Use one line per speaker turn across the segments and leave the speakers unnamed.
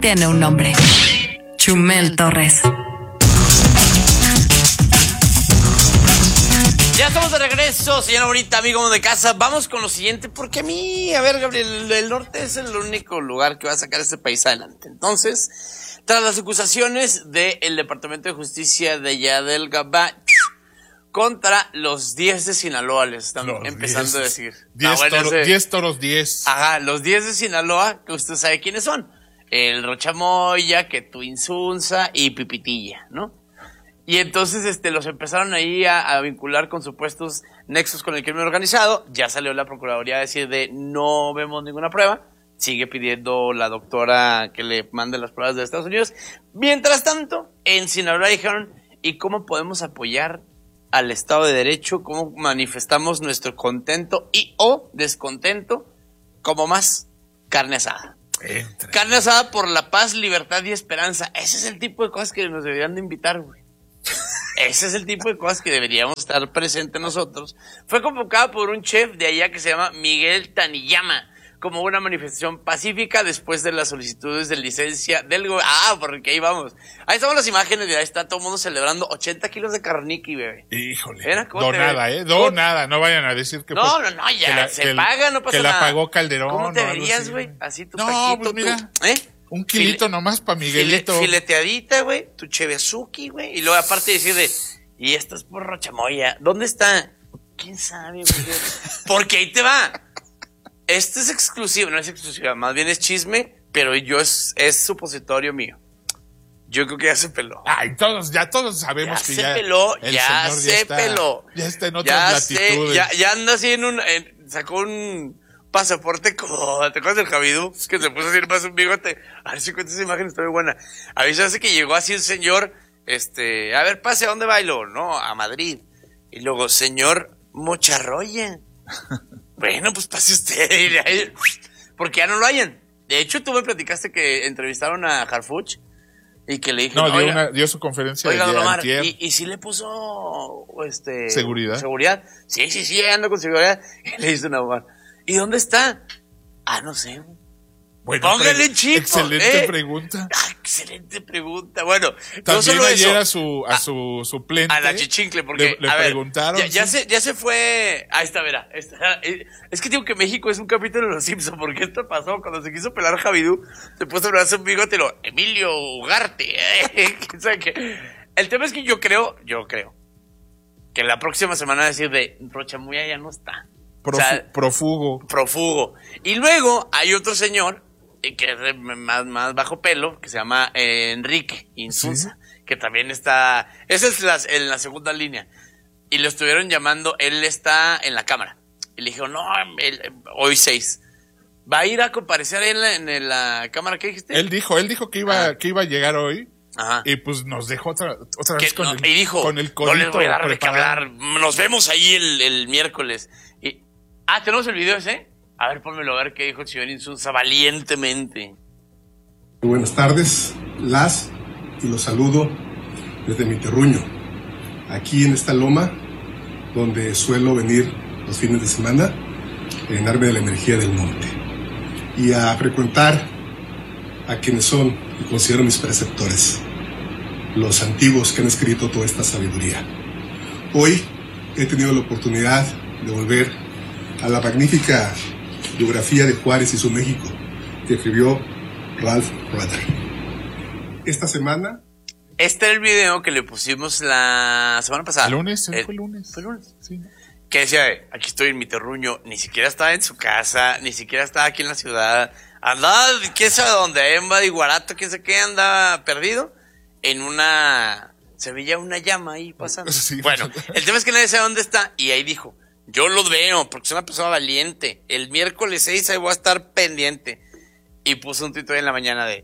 tiene un nombre. Chumel Torres.
Ya estamos de regreso, señora bonita, amigo de casa. Vamos con lo siguiente, porque a mí, a ver, Gabriel, el norte es el único lugar que va a sacar este país adelante. Entonces, tras las acusaciones del Departamento de Justicia de Yadel Gabá contra los 10 de Sinaloa, les están empezando a decir.
10 toros, 10.
Ajá, los 10 de Sinaloa, que usted sabe quiénes son. El Rochamoya, Ketuinzunza y Pipitilla, ¿no? Y entonces los empezaron ahí a vincular con supuestos nexos con el crimen organizado. Ya salió la Procuraduría a decir de no vemos ninguna prueba. Sigue pidiendo la doctora que le mande las pruebas de Estados Unidos. Mientras tanto, en Sinaloa dijeron, ¿y cómo podemos apoyar al Estado de Derecho? ¿Cómo manifestamos nuestro contento y o descontento? Como más carne asada. Carne asada por la paz, libertad y esperanza. Ese es el tipo de cosas que nos deberían de invitar, güey. Ese es el tipo de cosas que deberíamos estar presentes nosotros. Fue convocada por un chef de allá que se llama Miguel Taniyama como una manifestación pacífica después de las solicitudes de licencia del gobierno. Porque ahí vamos. Ahí estamos las imágenes, ahí está todo el mundo celebrando 80 kilos de carniqui, bebé.
Híjole. Donada, no vayan a decir que...
No, ya, se paga, no pasa nada.
Que la pagó Calderón.
¿Cómo te verías, güey? Así tu
taquito.
No,
pues mira, un kilito nomás para Miguelito.
Fileteadita, güey, tu chevezuki, güey. Y luego aparte decir y esto es por Rochamoya. ¿Dónde está? ¿Quién sabe, güey? Porque ahí te va. Esto es exclusivo, no es exclusiva, más bien es chisme, pero es supositorio mío. Yo creo que ya se peló.
Ya todos sabemos que ya
se peló.
Ya está en otras latitudes.
Ya anda así sacó un pasaporte como, ¿te acuerdas del Javidú? Que se puso así más un bigote. A ver si cuenta esa imagen, está muy buena. A mí se hace que llegó así un señor, a ver, pase, ¿a dónde bailo? No, a Madrid. Y luego, señor Mocharroya. Bueno, pues pase usted. Porque ya no lo hayan. De hecho, tú me platicaste que entrevistaron a Harfuch y que le dije...
No, dio su conferencia de antier.
¿Y sí le puso
seguridad?
¿Seguridad? Sí, ando con seguridad. Y le dice una Omar, ¿y dónde está? No sé.
Bueno,
póngale chico.
Excelente pregunta.
Excelente pregunta. Bueno,
también
no solo
ayer
eso,
a su suplente.
A la Chichincle, porque
le preguntaron.
Ya se fue. Ahí está, verá. Es que digo que México es un capítulo de Los Simpsons, porque esto pasó cuando se quiso pelar Javidú. Se puso a hablarse un bigote y Emilio Ugarte. El tema es que yo creo que la próxima semana decir de Rochamoya ya no está.
Prófugo.
Y luego hay otro señor que es más bajo pelo, que se llama Enrique Insunza, que también está... Esa es en la segunda línea. Y lo estuvieron llamando, él está en la cámara. Y le dijo, no, hoy 6. ¿Va a ir a comparecer en la cámara? ¿Qué dijiste?
Él dijo que iba a llegar hoy.
Ajá.
Y pues nos dejó otra vez con el codito.
No les voy a dar de qué hablar. Nos vemos ahí el miércoles. ¿Tenemos el video ese? A ver, pónmelo a ver qué dijo el señor Insunza valientemente.
Buenas tardes, y los saludo desde mi terruño, aquí en esta loma, donde suelo venir los fines de semana, a llenarme de la energía del monte y a frecuentar a quienes son y considero mis preceptores, los antiguos que han escrito toda esta sabiduría. Hoy he tenido la oportunidad de volver a la magnífica biografía de Juárez y su México que escribió Ralph Rutter. Esta semana...
Este era el video que le pusimos la semana pasada.
¿El lunes? ¿Fue el lunes?
Fue el lunes.
Sí.
Que decía, aquí estoy en mi terruño, ni siquiera estaba en su casa, ni siquiera estaba aquí en la ciudad. Andaba, quién sabe dónde, en Badiguarato, quién sabe qué, andaba perdido en se veía una llama ahí pasando.
Sí.
Bueno, el tema es que nadie sabe dónde está, y ahí dijo, yo lo veo, porque soy una persona valiente. El miércoles 6 ahí voy a estar pendiente. Y puso un tuit en la mañana de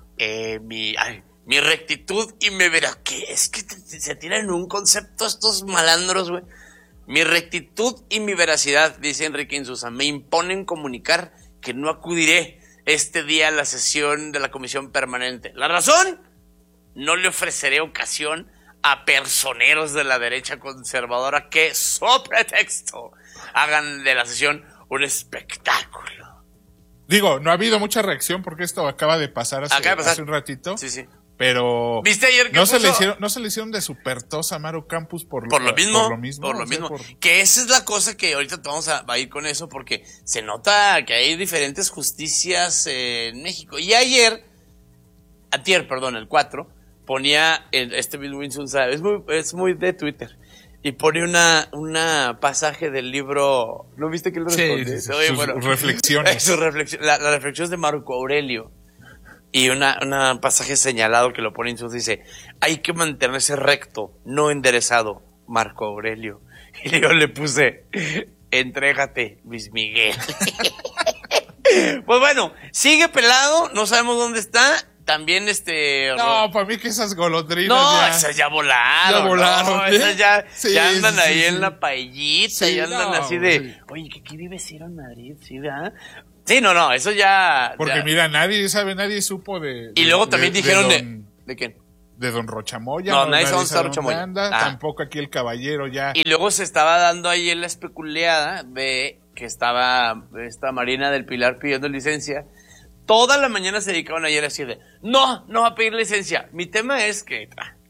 mi rectitud y me verá. ¿Qué? Es que se tiran en un concepto estos malandros, güey. Mi rectitud y mi veracidad, dice Enrique Insunza, me imponen comunicar que no acudiré este día a la sesión de la comisión permanente. ¿La razón? No le ofreceré ocasión a personeros de la derecha conservadora que, so pretexto, hagan de la sesión un espectáculo.
Digo, no ha habido mucha reacción porque esto acaba de pasar hace un ratito.
Sí.
Pero
¿viste ayer que
no se le hicieron de super tos a Maru Campos por lo mismo.
Que esa es la cosa que ahorita vamos a ir con eso, porque se nota que hay diferentes justicias en México. Y antier, el 4, ponía Bill Winson, ¿sabes? Es muy de Twitter. Y pone una pasaje del libro. ¿No viste que lo responde?
Sí, sus reflexiones.
La reflexión de Marco Aurelio. Y una pasaje señalado que lo pone en su dice: hay que mantenerse recto, no enderezado, Marco Aurelio. Y yo le puse: entrégate, Luis Miguel. Pues bueno, sigue pelado, no sabemos dónde está. También
No, para mí que esas golondrinas
no, esas ya volaron.
Ya volaron.
No, esas ya andan ahí en la paellita, ya andan así de... Oye, ¿qué vive Ciro en Madrid? ¿Sí, verdad? Sí, no, eso ya...
Porque
ya.
Mira, nadie supo de...
Y luego también dijeron ¿de quién?
De don Rochamoya.
No, nadie sabe dónde está Rochamoya.
Tampoco aquí el caballero ya.
Y luego se estaba dando ahí la especuleada de que estaba esta Marina del Pilar pidiendo licencia. Toda la mañana se dedicaban ayer así de, no va a pedir licencia. Mi tema es que,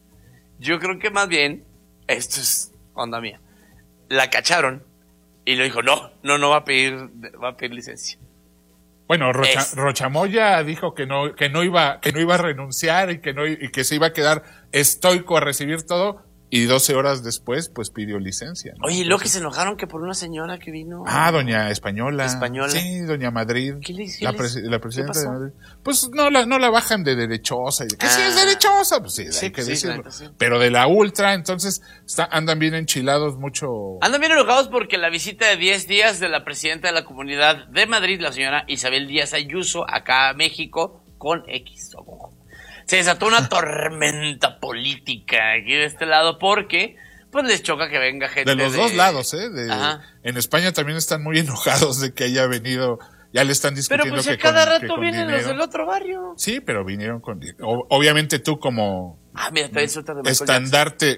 yo creo que más bien, esto es onda mía, la cacharon y le dijo, no va a pedir licencia.
Bueno, Rochamoya dijo que no iba a renunciar y que se iba a quedar estoico a recibir todo. Y 12 horas después, pues pidió licencia, ¿no?
Oye, luego que se enojaron que por una señora que vino.
Doña Española. Sí, doña Madrid. La presidenta de Madrid. Pues no la bajan de derechosa. Que sí es derechosa, pues sí, hay que decirlo. Sí. Pero de la ultra, entonces andan bien enchilados mucho.
Andan bien enojados porque la visita de 10 días de la presidenta de la Comunidad de Madrid, la señora Isabel Díaz Ayuso, acá a México, con X o con J. Se desató una tormenta política aquí de este lado porque pues les choca que venga gente
de los dos lados, en España también están muy enojados de que haya venido, ya le están discutiendo.
Pero pues
que
cada rato
con
vienen
dinero.
los del otro barrio.
Sí, pero vinieron con obviamente tú como
mira,
estandarte,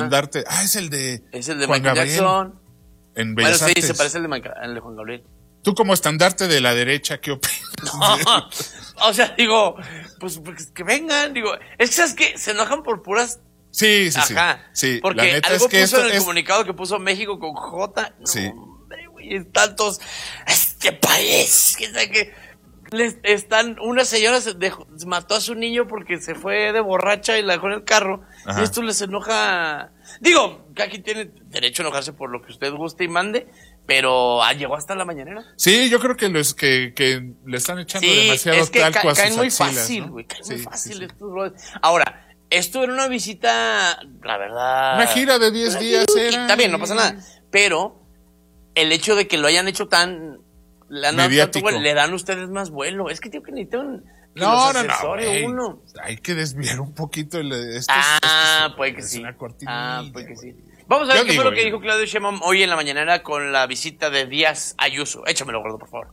es el de
Juan Michael Jackson.
En Bellas Artes.
Se parece al de Juan Gabriel.
Tú como estandarte de la derecha, ¿qué opinas?
No, o sea, digo, pues que vengan, digo, es que ¿sabes qué? Se enojan por puras...
Sí.
Porque
la neta
algo
es que
puso en el comunicado que puso México con J. No, hombre, güey, tantos... Este país, que una señora se mató a su niño porque se fue de borracha y la dejó en el carro. Ajá. Y esto les enoja... Digo, que aquí tiene derecho a enojarse por lo que usted guste y mande, pero llegó hasta la mañanera.
Sí, yo creo que que le están echando demasiado talco a sus
caen muy
axilas,
fácil,
¿no?
güey, caen muy fácil estos brothers. Ahora, esto era una visita, la verdad...
Una gira de 10 días era...
Está bien, no pasa nada, pero el hecho de que lo hayan hecho tan...
mediático.
Le dan ustedes más vuelo. Es que tío, que necesitan...
No. Hay que desviar un poquito
puede que sí. Puede que sí. Vamos a ver qué fue lo que dijo Claudio Sheinbaum hoy en la mañanera con la visita de Díaz Ayuso. Échamelo, gordo, por favor.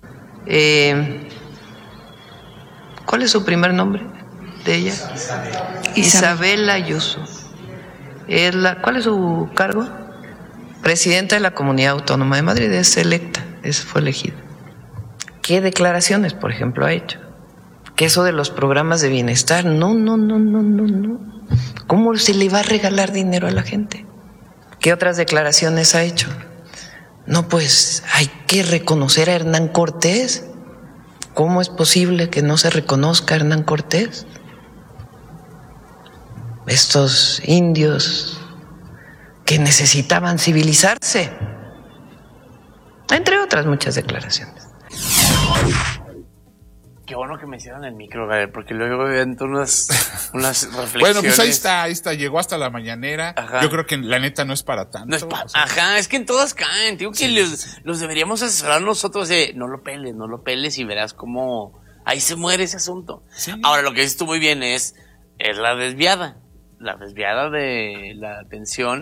¿Cuál es su primer nombre de ella? Isabel Ayuso. ¿Cuál es su cargo? Presidenta de la Comunidad Autónoma de Madrid. Es electa, fue elegida. ¿Qué declaraciones, por ejemplo, ha hecho? Que eso de los programas de bienestar, no. ¿Cómo se le va a regalar dinero a la gente? ¿Qué otras declaraciones ha hecho? No, pues hay que reconocer a Hernán Cortés. ¿Cómo es posible que no se reconozca a Hernán Cortés? Estos indios que necesitaban civilizarse. Entre otras muchas declaraciones.
Qué bueno que me hicieron el micro, porque luego entro unas reflexiones.
Bueno, pues ahí está, llegó hasta la mañanera. Ajá. Yo creo que la neta no es para tanto.
Es que en todas caen. Digo que los deberíamos asesorar nosotros de no lo peles y verás cómo ahí se muere ese asunto. Sí. Ahora, lo que dices tú muy bien es la desviada. La desviada de la atención.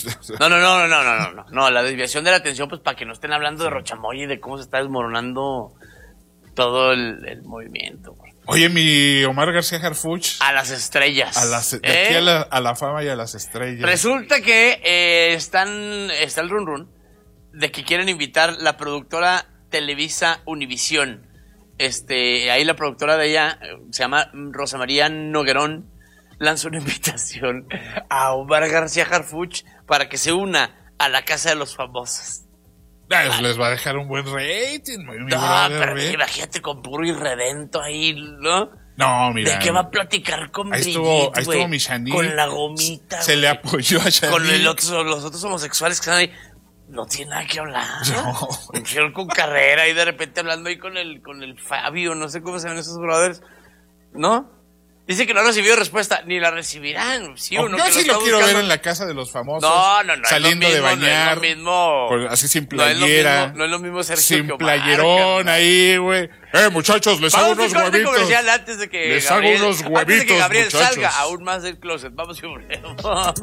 No, la desviación de la atención, pues para que no estén hablando de Rochamoya y de cómo se está desmoronando todo el movimiento.
Oye, mi Omar García Harfuch.
A las estrellas.
De aquí a la fama y a las estrellas.
Resulta que está el run de que quieren invitar la productora Televisa Univisión ahí la productora de ella, se llama Rosa María Noguerón, lanzó una invitación a Omar García Harfuch para que se una a la Casa de los Famosos.
Les va a dejar un buen rating.
Pero imagínate con puro irredento ahí, ¿no?
No, mira.
¿De qué va a platicar con
Ahí estuvo mi Shani.
Con la gomita.
Se le apoyó a Shani.
Con los otros homosexuales que están ahí. No tiene nada que hablar. No. Con Carrera y de repente hablando ahí con el Fabio, no sé cómo se ven esos brothers. ¿No? Dice que no ha recibido respuesta, ni la recibirán. ¿Sí o no?
Yo sí lo quiero ver en la Casa de los Famosos.
No.
Saliendo
mismo,
de bañar.
No es lo mismo.
Así sin playera.
No es lo mismo Sergio
sin
que Omar,
playerón ahí, güey. Muchachos, les hago unos huevitos.
Comercial antes de que
les hago unos huevitos,
antes de que Gabriel
muchachos.
salga aún más del closet. Vamos y volvemos.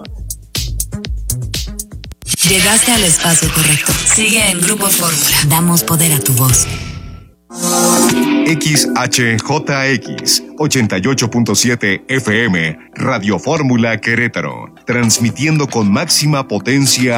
Llegaste al espacio correcto. Sigue en Grupo Fórmula. Damos poder a tu voz.
XHJX 88.7 FM Radio Fórmula Querétaro, transmitiendo con máxima potencia